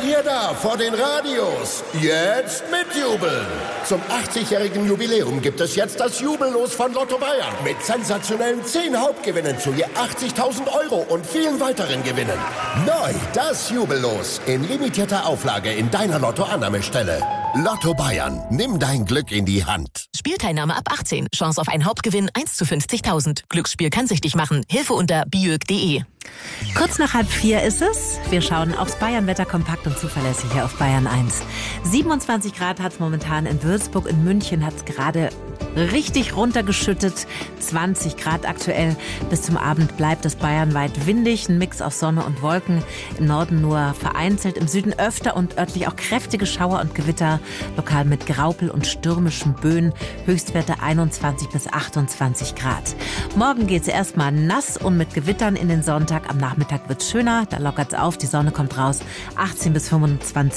ihr da vor den Radios, jetzt mitjubeln. Zum 80-jährigen Jubiläum gibt es jetzt das Jubellos von Lotto Bayern mit sensationellen 10 Hauptgewinnen zu je 80.000 € und vielen weiteren Gewinnen. Neu das Jubellos in limitierter Auflage in deiner Lotto-Annahmestelle. Lotto Bayern, nimm dein Glück in die Hand. Spielteilnahme ab 18. Chance auf einen Hauptgewinn 1 zu 50.000. Glücksspiel kann süchtig machen. Hilfe unter biög.de. Kurz nach 3:30 ist es. Wir schauen aufs Bayern-Wetter kompakt und zuverlässig hier auf Bayern 1. 27 Grad hat es momentan in Würzburg. In München hat es gerade richtig runtergeschüttet. 20 Grad aktuell. Bis zum Abend bleibt es bayernweit windig. Ein Mix aus Sonne und Wolken. Im Norden nur vereinzelt. Im Süden öfter und örtlich auch kräftige Schauer und Gewitter. Lokal mit Graupel und stürmischen Böen. Höchstwerte 21 bis 28 Grad. Morgen geht es erstmal nass und mit Gewittern in den Sonntag. Am Nachmittag wird es schöner. Da lockert es auf. Die Sonne kommt raus. 18 bis 25